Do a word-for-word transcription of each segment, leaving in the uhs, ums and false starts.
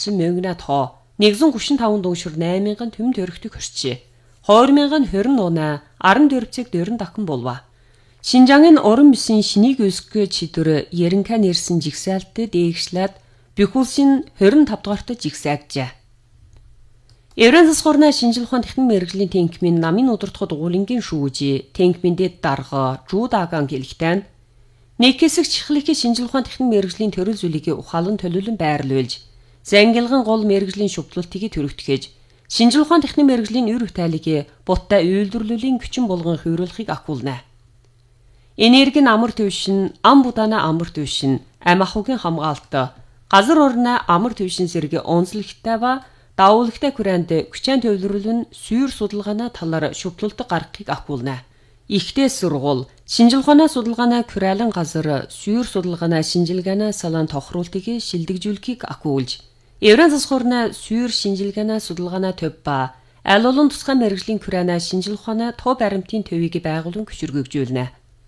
өвдсөн мөнгө тоо нэг зуун гучин таван дуушир найман мянган төмөн төрөгтөг хорчээ. хоёр мянган хорин нуна арван дөрв цаг дөрвөн дахин болва. Шинжаангийн уран бүсийн шинийг өсгөх чигээр Яринка нэрсэн жигсаалтад дээгшлээд Бихүүлсийн хорин тав дугаартад жигсаагжээ. Еврен засгуурна шинжил ухаан техник мэргэжлийн тэнхимийн намын удирдахад уулингийн шүүжи тэнхимэндэд дарга жуудагаан гэлхтэн нэг хэсэг чихлэхийн шинжил ухаан техник мэргэжлийн төрөл зүйлийг ухаалан төлөвлөн байрлуулж зангилган гол мэргэжлийн шүтлэлтийг төрөгтгөөж шинжил ухаан техник мэргэжлийн үр хтайлыг буттай үйлдвэрлэлийн хүчин болгон хувируулахыг ахуулна. Энергийн амар түвшин, ам будана амар түвшин, ам ахуйн хамгаалалт, газар орны амар түвшин зэрэг онцлогтой ба давуулагтай хүрээнд хүчин төвлөрөл нь сүйр судалгааны талаар шүтлэлт гаргахыг ахуулна. Ихтэй сургууль, шинжил ухааны судалгааны хүрээлэн газар сүйр судалгааны шинжилгээний салаан тохируултыг шилдэгжүүлэхийг ахуулж, Еврен засгуурна сүйр шинжилгээний судалгааны төв ба аль олон тусгай мэргэжлийн хүрээний шинжил ухааны тоо баримтын төвийг байгуулан хөшөргөжүүлнэ.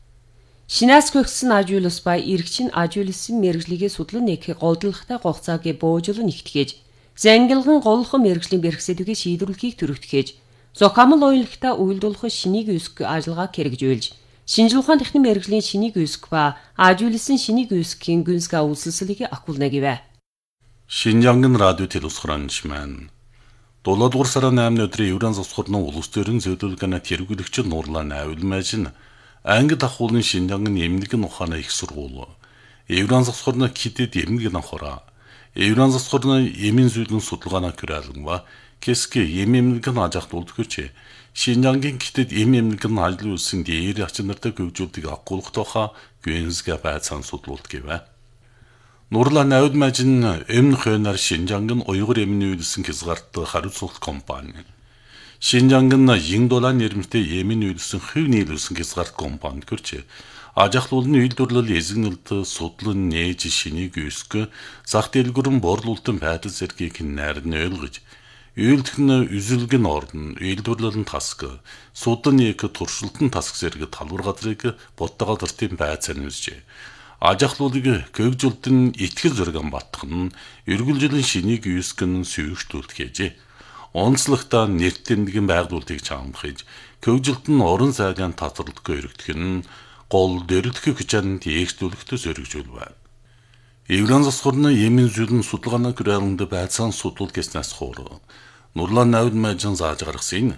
Шинаас гүйсэн ажуулс ба эргчин ажуулсан мэргэжлийг судлан нэхих голдлохтой хугацааг боожлон нэгтгэж, зангилган голхон мэргэжлийн бэрхсэдвийг шийдвэрлэхийг төрөгтгөөж, зохиомл уянлагтай үйлдвэрлэх шинийг үүсгэх ажиллагааг хэрэгжүүлж, шинжил ухаан техник мэргэжлийн шинийг үүсгэх ба ажуулсан шинийг үүсгэхийн гүнзгий үйлсэлийг ахуулна гэвэ. Шинжаангийн радио телевизхоранч маань долоодугаар сарын наймны өдрийн Еврен засгуурны улс төрийн зөвлөлгөөний тэргүүлэгч Нурлан Авилмажин ангид ахуулын Шинжаангийн эмнэлгийн ухааны их сургууль, Еврен засгуурны китэд эмнэлгийн ахуураа, Еврен засгуурны эмийн зүйлийн судалгааны хүрээлэн ба Кэски эм эмнэлгийн ажахт үлдгэрч Шинжаангийн китэд эм эмнэлгийн ажлын үлсэн дээр ачнартай хөгжүүлдэг ахуулах тоха гүнзгий байцаан судлуулт гэвэ. Нурлан Авилмажин эмн хойноор Шинжаангийн уйгур эмний үйлсэн хязгаарттай хариуцлага компани. Шинжаангийн Йингдолан нэрмтэй эмийн үйлсэн хөв нийлүүлсэн хязгаарт компани гэрч ажахлуулны үйлдвэрлэл эзэгнэлт судлан нээж шинийг үүсгэх зах дэлгүрэн борлуулалтын байдал зэргийг найрны ойлгож үйлдэх нь үзэлгэн орн үйлдвэрлэлэн таск судан нэг туршилтын таск зэрэг талбар газрыг боттогоо тертийн байцаан үзжээ. Ажахлуулыг гөгжүүлдэн итгэл зөргөн батгах нь эргүүлжлийн шинийг үүсгэх нь сүйвчлүүлт гэжээ. Онцлогтой нэрт тэмдгийн байгуулалтыг чамдахж, гөгжилт нь орон зайгийн татварлалтгүй өргөдөх нь гол дөрөлдөх хүчинд дээгшүүлэхтэй зоригжүүлвэ. Еврен засгуурны эмийн зүйлэн судалгааны хүрээлэнд байцаан судлал гэснээс хуур Нурлан Авилмажин зааж гаргасан.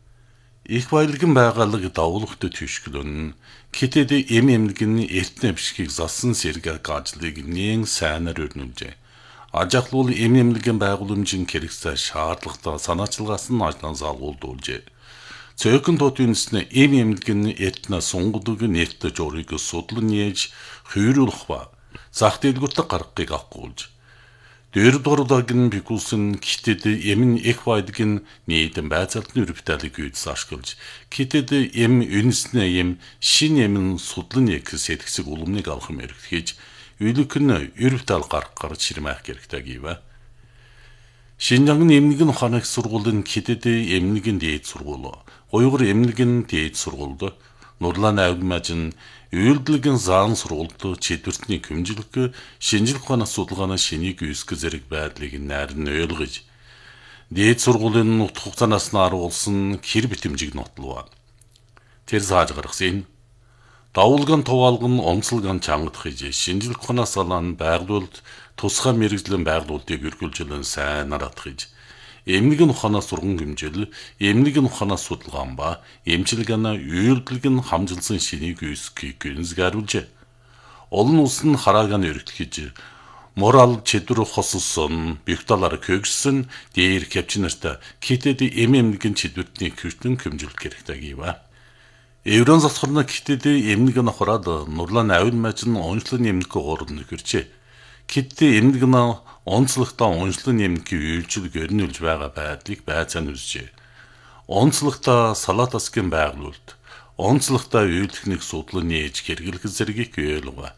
Их баялагын байгууллага давуулахтай түшгэлэн китэд эм эмнэлгийн эртний бишгийг засан сэрэг ажлыг нэн сайнаар өрнүүлжээ. Ажахлуул эм эмнэлгийн байгууламжийн хэрэгцээ шаардлагатай санаачилгаас нь ажлаа залгуулдуулжээ. Цөөхөн тотынсны эм эмнэлгийн эртний сунгуудыг нэртэй журыг судлан нээж хувируулах ба зах дэлгүүртээ гаргахыг ахгуулж Дөрөвдүгээр Бихүүлсэн китэд эмн их баялагын нийтэн байцаалтны үрбиталыг үйдс ашиглаж китэд эм үнэснээ эм шин эмн судлан яг сэтгсэг улмыг авах мэрэгдэж үйлük нь үрбитал гарах гарч ширмэх хэрэгтэй гэвэ. Шинжаангийн эмнэлгийн ухааны их сургуулийн китэд эмнэлгийн дээд сургууль, уйгур эмнэлгийн дээд сургуульд Нурлан Авилмажин үйлдэлгийн заан сургуульд четвертний хэмжлэг шинжлэх ухааны судалгааны шинийг үүсгэх зэрэг байдлыг найрны ойлгож дээд сургуулийн утга хугацаанаас нь аруулсан хэр битэмжиг нотлов. Тэр зааж гаргасан давуулгын туваалган онцлогын чангадах хийж шинжлэх ухааны салаан байгуулалт тусгай мэргэжлийн байгуулалтыг өргөлжлөн сайн наратах хийж эмнэлгийн ухааны сурган хэмжил, эмнэлгийн ухааны судалгаан ба эмчилгээний үйлдэлгийн хамжилсан шинийг үүсгэхийг гүнзгийруулжээ. Олон улс нь хараагааны өргөдөхөж морал чэдвэр хоссон бигталаар хөгжсөн дээр капчнартай китэд эм эмнэлгийн чэдвэртний хүчтэн хэмжилт хэрэгтэй гэвэ. Еврен засгуурна китэд эмнэлгийн ахраад Нурлан Авилмажин онцлог эмнэлгийн орон нөхөрчээ. Китэд эмнэлгийн онцлогтой онцлог эмнэлгийн үйлчлэг өрнүүлж байгаа байдлыг байцаан үзжээ. Онцлогтой салаатасгийн байгуулалт, онцлогтой үйлдэлхнийг судлан нээж хэрэглэх зэргийг ойлгов.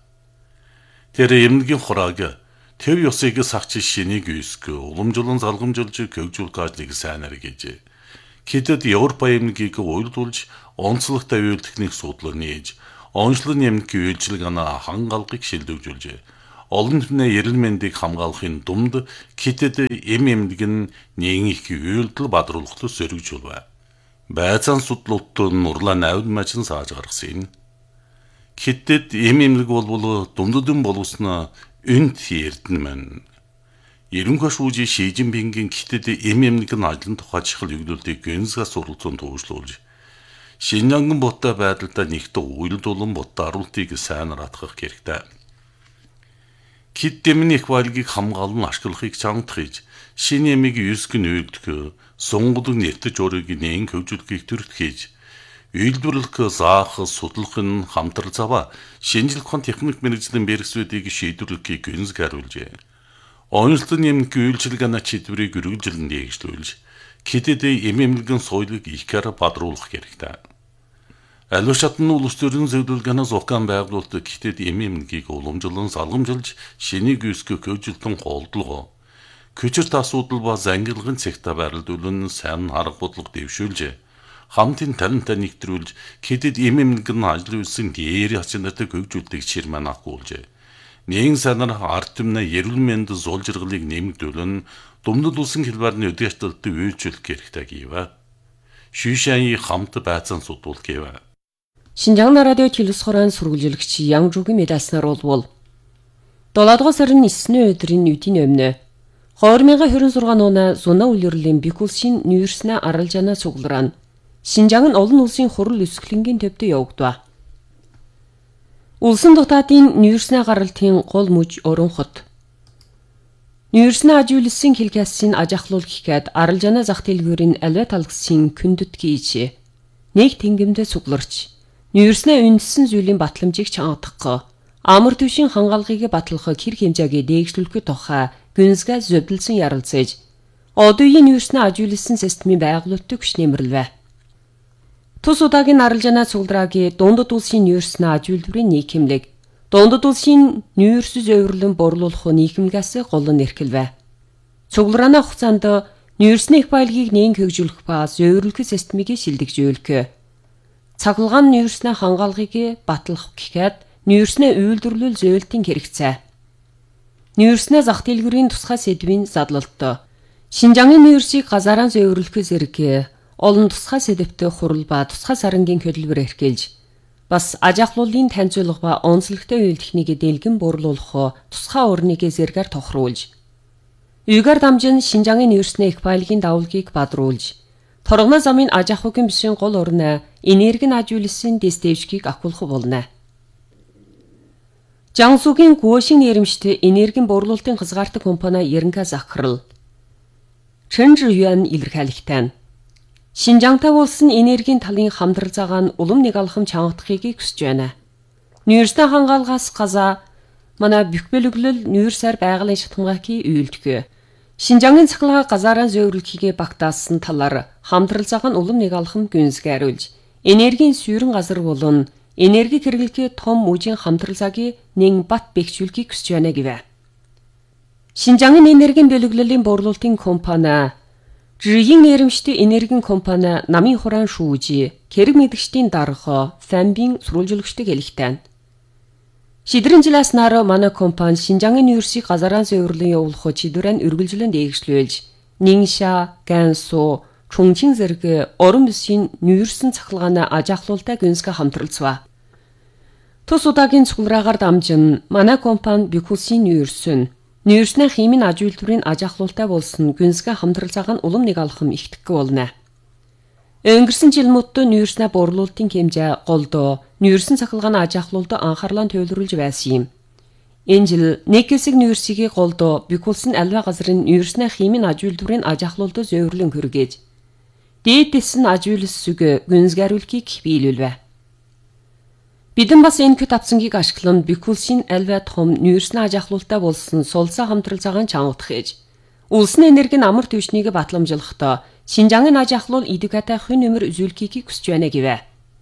Тэр эмнэлгийн хурааг төв ёсыг сахч шинийг үүсгэх, уламжлан залгамжилж хөгжүүлэх ажлыг сайнаар хийжээ. Китэд Европ эмнэлгийг уйлдуулж, онцлогтой үйлдэлхнийг судлан нээж, онцлог эмнэлгийн үйлчлэг ана хангалгыг шилдэгжүүлжээ. олон түмний эрүүл мэндийг хамгаалахын думд хятад эм эмнэлэг нь нэгэн их үйлдэл бадруулахад сөрөглөв. Байцаан судлалт нурлан авилмачин сааж гаргасан. Хятад эм эмнэлэг бол думддын боловсноо үнт эрдэн мэн. Ерөнхий шүүжи Ши Жинпингийн хятад эм эмнэлэг нь ажлын тухай чухал өгүүлэлтийг гэнсгээс суралцсан төвшлүүлж Шинжанган бутаа байдалтай нэгтэг уйлдуулан бутаа аруултыг сайн ратгах хэрэгтэй. Хятадын их байлгийг хамгаалан ашиглахыг чамдахж шинэ эмийг юусгэн үйлдэх сонгодог нэртэж өөрийг нээн хөгжүүлэхийг төрөлхийж үйлдвэрлэх заах судлахын хамтрал заваа шинжлэх ухаан техник мэргэжлийн бэрхсүүдийг шийдвэрлэхийг гэнсг харуулжээ. Онцлог нэмэх үйлчилгээний чиглэлийг үргэлжлэн дээгшлүүлж хятадын эм эмнэлгийн соёлыг ихээр бадруулах хэрэгтэй. Аливаа шатны улс төрийн зөвлөлгөөс ухаан байгуулалт хятад эм эмнэлгийг уламжлан салгамжилж шинийг үүсгэх хөгжилтөн голдлого. Көчөрт асуудал ба зангилгын цэгтэ байрлуулан сайн арга бодлого дэвшүүлж хамтын талантай нэгтрүүлж хятад эм эмнэлэг нь ажил үйлсэн дээр ачаантай хөгжүүлдэг ширмэн агуулжээ. Нэгэн санаар ард түмний эрүүл мэнд зул жаргалыг нэмэгдүүлэн думдад улсын хэлбэрний өдөртөлд үйлчлэх хэрэгтэй гэв. Шүшааны хамт байцаан судвал гэв. Шинжаан радио телевизхорон сургуулиулагч Ян Жугийн медалснаар болвол долоодгоо сарын эсний өдрийн үдийн өмнө хоёр мянган хорин зургаан оноо зуна үлрэлийн Бикулсын Нью-Йорксна аралжаана цугларан Шинжаан нь олон улсын хурал өсгөлэнгийн төвдө явагдав. Улсын дотаадын Нью-Йорксна гаралтын гол мөж өрөн хот. Нью-Йорксна ажиулсан хэлкэсийн ажахлуул гэхэд аралжаана зах дэлгүүрийн аливаа талгсын күндэт гийж нэг тэнгэмдээ цугларч Нью-Йорксна үндсэн зүйлийн батламжийг чангадах, амар төвшин хангалгыг батлах хэр хэмжээгээ дээгшүүлэхэд тухай гүнзгий зөвлөсөн ярилцаж одоогийн Нью-Йорксна ажиулсан системийн байгууллагыг хүч нэмэрлэв. Тус удаагийн аралжаана цуглараагийн дундад улсын Нью-Йорксна ажиулдврын нийгэмлэг дундад улсын Нью-Йоркс зөвөрлөн борлуулах нийгэмгээс гол нэрхэлвэ. Цугларааны хугацаанд Нью-Йорксны их баялагийг нээн хөгжүүлэх ба зөвөрлөх системийг шилдэгжүүлэх. Цаглагаан Нью-Йорксны хангаалгыг батлах гэхэд Нью-Йорксны үйлдвэрлэл зөвлөлтийн хэрэгцээ. Нью-Йорксны зах дэлгүүрийн тусгай сэдвийн задлалт. Шинжаангийн Нью-Йорксийг газараа зөвөрлөх зэрэг олон тусгай сэдвтэй хурал ба тусгай сарангийн хөдөлгөөр эрхэлж бас аж ахлуулын таньцуулга ба онцлогтой үйл техникийг дэлгэн борлуулах тусгай орныг зэргээр тохируулж Үйгээр дамжин Шинжаангийн Нью-Йорксны их баялагын давалгийг бадруулж торгоно замын аж ахуйн бишийн гол орны энерги ажиулсан дэстевчгийг ахуулах болно. Жансугийн Гуошин нэрмжтэй энергийн борлуулалтын хязгаартаг компани Ерөнхий захирал Чэн Жуян илэрхийлэгтэй. Шинжаантай улсын энергийн талын хамтрал цагаан нь улам нэг алхам чангадахыг хүсэж байна. Нью-Йорксны хангаалгаас газаа манай бүхбэлэглэл Нью-Йорксаар байгалийн шатхамгаакийг үйлдэх. Шинжаангийн цахилгаан газаараа зөвөрлөхийг багтаасан талаар хамтрал цагаан нь улам нэг алхам гүнзгий хариулж энергийн сүйрэн газар болон энерги хэрэглэхийн том мужийн хамтрал цагийг нэн бат бэхжүүлэхийг хүсэж байна гэв. Шинжаангийн энергийн бэлэглэлийн борлуулалтын компани Жигийн нэрмжтэй энергийн компани намын хураан шүүжи хэрэг мэдгчдийн дарга Фамбин сурвалжуулагчдыг хэлэхтэй. Шидрэн жилээс нараа манай компани Шинжаангийн Нью-Йорксийг газараа зөвөрлөн явуулах чиглэлээр үргэлжлэн дээгшлүүлж Нингша, Гансу, Чунчин зэрэг орон бүсийн Нью-Йорксын цахилгааны аж ахлуултай гүнзгий хамтралцваа. Тус удаагийн цуглараагаар дамжин манай компани Бикулсын Нью-Йоркс Нью-Йорксны химийн аж үйлдвэрийн аж ахлуултай болсон гүнзгий хамтрал цагаан улам нэг алхам ихтгэх болно. Өнгөрсөн жил мөдөө Нью-Йорксны борлуулалтын хэмжээ голдоо Нью-Йорксын цахилгааны аж ахлуулд анхаарлаа төвлөрүүлж байсан юм. Энэ жил нэг хэсэг Нью-Йорксийг голдоо Бикулсын аливаа газрын Нью-Йорксны химийн аж үйлдвэрийн аж ахлуулд зөвөрлөн хүргээж дээдсэн аж үйлсүг гүнзгий хариулахыг биелүүлвэ. Бидэн бас энэ көт авцангийг ашиглан Бикулсын аливаа том Нью-Йорксны аж ахлуултай болсон сулсаа хамтрал цагаан чангадах ээж. Улсын энергийн амар түвшнийг батламжлахдаа Шинжаангийн аж ахлуул эдүкатай хүн нэмэр үзүүлэхийг хүсэж байна гэвэ.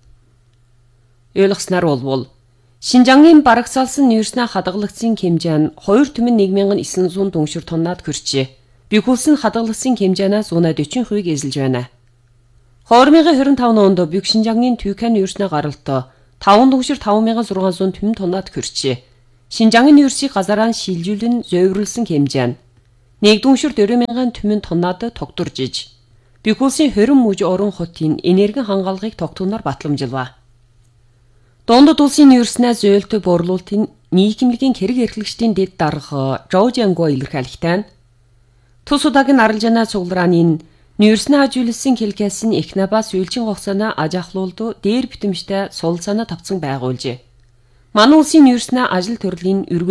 Ойлгосноор болвол Шинжаангийн барагсаалсан Нью-Йорксны хадгалагдсан хэмжээ нь хоёр түмэн нэг мянган эссэн зуун дүншир тоннад хүрчээ. Бикулсын хадгалагдсан хэмжээнээс зуун дөрвөн хувийг эзэлж байна. хоёр мянган хорин таван онд Бик Шинжаангийн Тюкан Нью-Йорксны гаралт таван дүншир таван мянган зургаан зуун түмэн тоннад хүрчээ. Шинжаангын нүүрсийг газараа шилжүүлэн зөөврүүлсэн хэмжээ нь нэгдүгээр дөрвөн мянган түмэн тоннад тогтворж иж Бикулсын хорин мужи орон хотын энерги хангалагыг тогтооноор батламжилва. Дундад улсын нүүрснээ зөөлтөг борлуулалтын нийгэмлэгийн хэрэг эрхлэгчдийн дэд дарга Жоужанго илэрхийлэхтэй нь тус удаагийн аралжаана цугларааны нүүрснээ хажуулсан хэлкээс нь Эхнабас үйлчин гогсооноо ажаахлуулд дээр битэмжтэй сул санаа тавцсан байгуулжээ. Манай улсын нүүрснээ ажил төрлийн